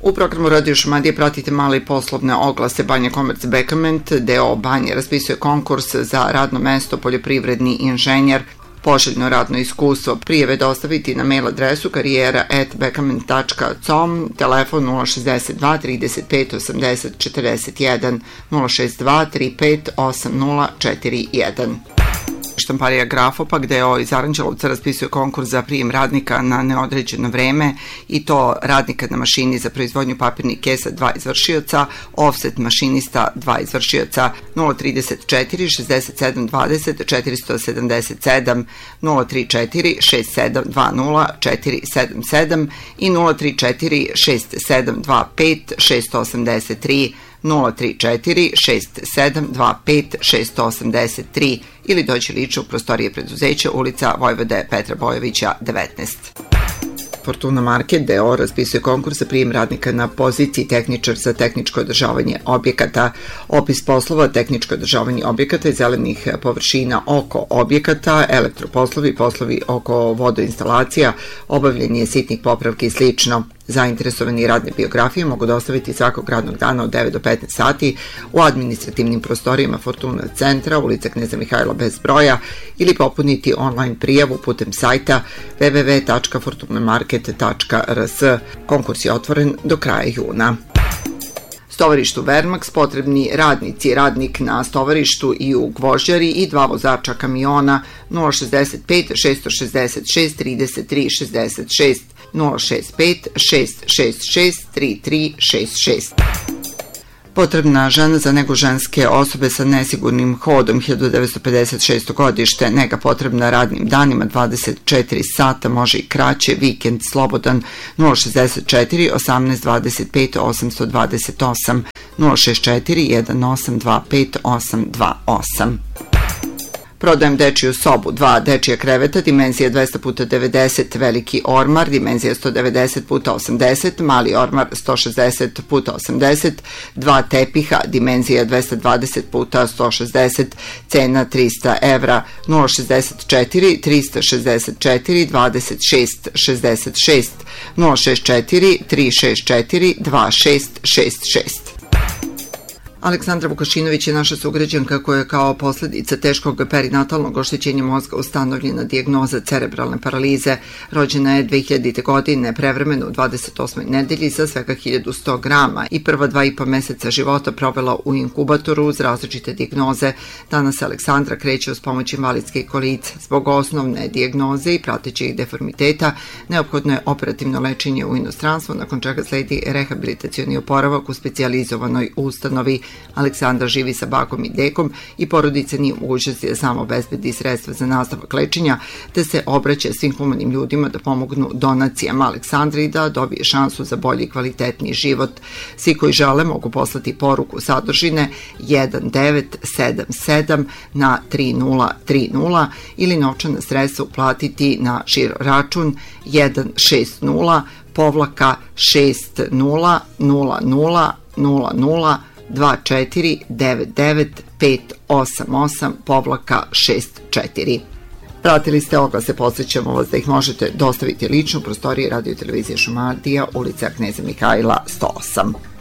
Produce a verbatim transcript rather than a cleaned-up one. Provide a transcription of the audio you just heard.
U programu Radio Šumadije pratite male i poslovne oglase. Banja Komerc Bekament, D O Banje, raspisuje konkurs za radno mesto poljoprivredni inženjer. Poželjno radno iskustvo prijave dostaviti na mail adresu karijera at bekament tačka com, telefon nula šezdeset dva trideset pet osamdeset četrdeset jedan, nula šezdeset dva trideset pet osamdeset nula četrdeset jedan. Štamparija Grafopak D O iz Aranđelovca raspisuje konkurs za prijem radnika na neodređeno vreme, i to radnika na mašini za proizvodnju papirnih kesa dva izvršioca, offset mašinista dva izvršioca. Nula trideset četiri šezdeset sedam dvadeset četiristo sedamdeset sedam, nula trideset četiri šezdeset sedam dvadeset četiri sedam sedam i nula trideset četiri šezdeset sedam dvadeset pet šest osamdeset tri, nula trideset četiri šezdeset sedam dvadeset pet šest osamdeset tri ili dođi lično u prostorije preduzeća, ulica Vojvode Petra Bojovića devetnaest. Fortuna Market D O raspisuje konkurs za prijem radnika na poziciji tehničar za tehničko održavanje objekata. Opis poslova: tehničko održavanje objekata i zelenih površina oko objekata, elektroposlovi, poslovi oko vodoinstalacija, obavljanje sitnih popravki i slično. Zainteresovani radne biografije mogu dostaviti svakog radnog dana od devet do petnaest sati u administrativnim prostorijama Fortuna centra, ulica Kneza Mihajla bez broja, ili popuniti online prijavu putem sajta w w w tačka fortuna market tačka r s. Konkurs je otvoren do kraja juna. Stovarištu Vermax potrebni radnici, radnik na stovarištu i u gvožđari i dva vozača kamiona. Nula šezdeset pet šest šezdeset šest trideset tri šezdeset šest, nula šezdeset pet šest šezdeset šest tri tri šest šest. Potrebna žena za negu ženske osobe sa nesigurnim hodom, hiljadu devetsto pedeset šesto godište, nega potrebna radnim danima dvadeset četiri sata, može i kraće, vikend slobodan. Nula šezdeset četiri osamnaest dvadeset pet osamsto dvadeset osam, nula šezdeset četiri jedan osam dva pet osam dva osam. Prodajem dečiju sobu, dva dečija kreveta, dimenzija dvesta puta devedeset, veliki ormar, dimenzija sto devedeset puta osamdeset, mali ormar sto šezdeset puta osamdeset, dva tepiha, dimenzija dvesta dvadeset puta sto šezdeset, cena trista evra. Nula šezdeset četiri trista šezdeset četiri dvadeset šest šezdeset šest, nula šezdeset četiri tri šezdeset četiri dva šest šest šest. Aleksandra Vukašinović je naša sugrađanka koja je kao posljedica teškog perinatalnog oštećenja mozga ustanovljena dijagnoza cerebralne paralize. Rođena je dve hiljadite. godine, prevremeno u dvadeset osmoj nedelji sa svega hiljadu sto grama i prva dva i po meseca života provela u inkubatoru uz različite dijagnoze. Danas Aleksandra kreće uz pomoć invalidske kolice. Zbog osnovne dijagnoze i pratećih deformiteta neophodno je operativno lečenje u inostranstvu, nakon čega sledi rehabilitacioni oporavak u specijalizovanoj ustanovi. Aleksandra živi sa bakom i dekom i porodica nije u mogućnosti da samo obezbedi sredstva za nastavak lečenja, te se obraća svim humanim ljudima da pomognu donacijama Aleksandri da dobije šansu za bolji i kvalitetniji život. Svi koji žele mogu poslati poruku sadržine jedan devet sedam sedam na tri nula tri nula ili novčana sredstva uplatiti na žiro račun jedan šest nula povlaka šest nula nula nula nula nula dva četiri devet devet pet osam osam povlaka šest četiri. Pratili ste oglase, podsjećamo vas da ih možete dostaviti lično u prostoriji Radio televizije Šumadija, ulica Kneza Mihajla sto osam.